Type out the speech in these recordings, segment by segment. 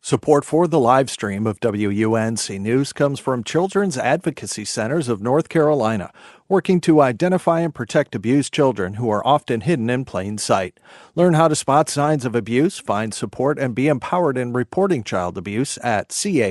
Support for the live stream of WUNC News comes from Children's Advocacy Centers of North Carolina, working to identify and protect abused children who are often hidden in plain sight. Learn how to spot signs of abuse, find support, and be empowered in reporting child abuse at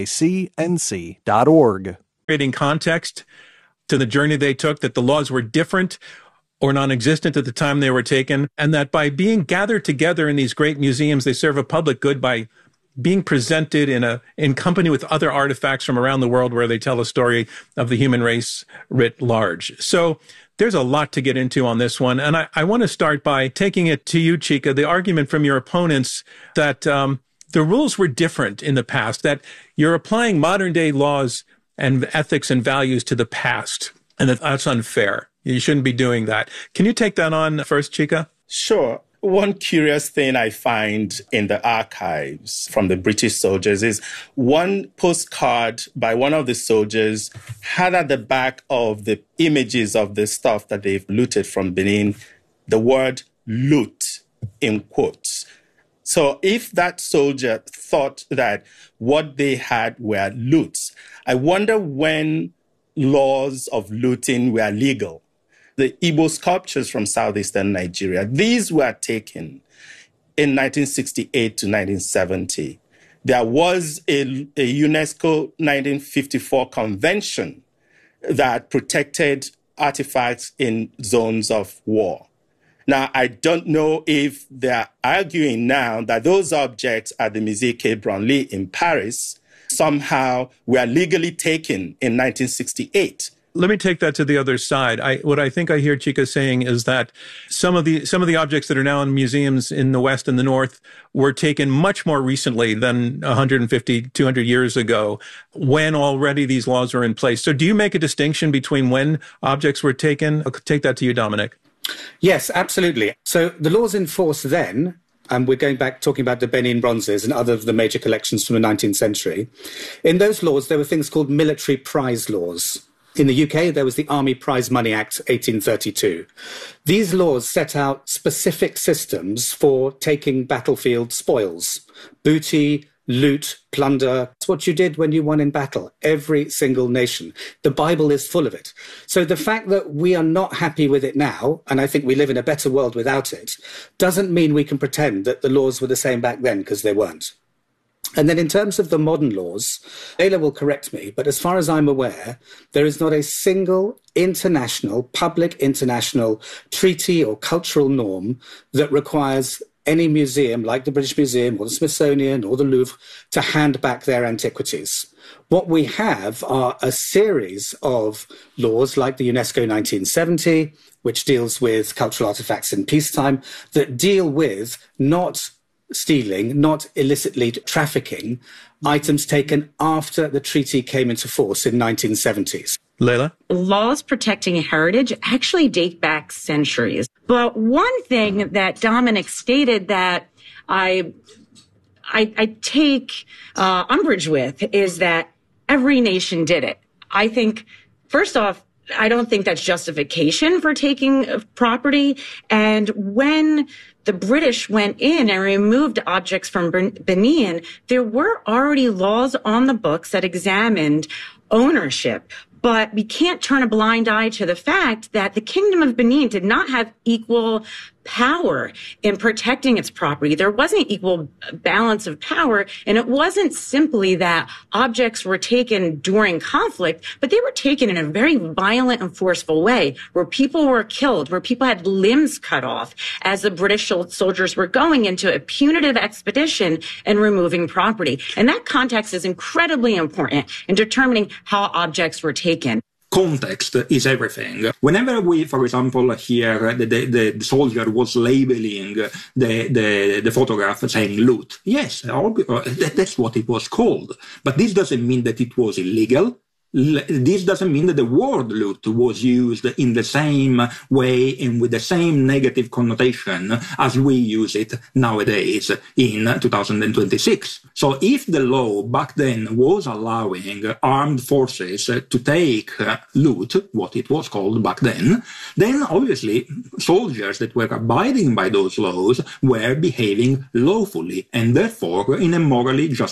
cacnc.org. Creating context to the journey they took, that the laws were different or non-existent at the time they were taken, and that by being gathered together in these great museums, they serve a public good by being presented in company with other artifacts from around the world where they tell a story of the human race writ large. So there's a lot to get into on this one. And I want to start by taking it to you, Chika, the argument from your opponents that the rules were different in the past, that you're applying modern day laws and ethics and values to the past, and that that's unfair. You shouldn't be doing that. Can you take that on first, Chika? Sure. One curious thing I find in the archives from the British soldiers is one postcard by one of the soldiers had at the back of the images of the stuff that they've looted from Benin, the word loot in quotes. So if that soldier thought that what they had were loots, I wonder when laws of looting were legal. The Igbo sculptures from southeastern Nigeria, these were taken in 1968 to 1970. There was a UNESCO 1954 convention that protected artifacts in zones of war. Now, I don't know if they're arguing now that those objects at the Musée Quai Branly in Paris somehow were legally taken in 1968. Let me take that to the other side. What I think I hear Chika saying is that some of the objects that are now in museums in the West and the North were taken much more recently than 150, 200 years ago, when already these laws were in place. So do you make a distinction between when objects were taken? I'll take that to you, Dominic. Yes, absolutely. So the laws in force then, and we're going back talking about the Benin bronzes and other of the major collections from the 19th century. In those laws, there were things called military prize laws. In the UK, there was the Army Prize Money Act, 1832. These laws set out specific systems for taking battlefield spoils, booty, loot, plunder. It's what you did when you won in battle, every single nation. The Bible is full of it. So the fact that we are not happy with it now, and I think we live in a better world without it, doesn't mean we can pretend that the laws were the same back then, because they weren't. And then in terms of the modern laws, Leila will correct me, but as far as I'm aware, there is not a single public international treaty or cultural norm that requires any museum like the British Museum or the Smithsonian or the Louvre to hand back their antiquities. What we have are a series of laws like the UNESCO 1970, which deals with cultural artifacts in peacetime, that deal with not stealing, not illicitly trafficking items taken after the treaty came into force in 1970s. Leila? Laws protecting heritage actually date back centuries. But one thing that Dominic stated that I take umbrage with is that every nation did it. I think, first off, I don't think that's justification for taking property. And when the British went in and removed objects from Benin, there were already laws on the books that examined ownership. But we can't turn a blind eye to the fact that the Kingdom of Benin did not have equal power in protecting its property. There wasn't equal balance of power, and it wasn't simply that objects were taken during conflict, but they were taken in a very violent and forceful way, where people were killed, where people had limbs cut off as the British soldiers were going into a punitive expedition and removing property. And that context is incredibly important in determining how objects were taken. Context is everything. Whenever we, for example, hear the soldier was labeling the photograph saying loot, yes, that's what it was called. But this doesn't mean that it was illegal. This doesn't mean that the word loot was used in the same way and with the same negative connotation as we use it nowadays in 2026. So if the law back then was allowing armed forces to take loot, what it was called back then obviously soldiers that were abiding by those laws were behaving lawfully and therefore in a morally justified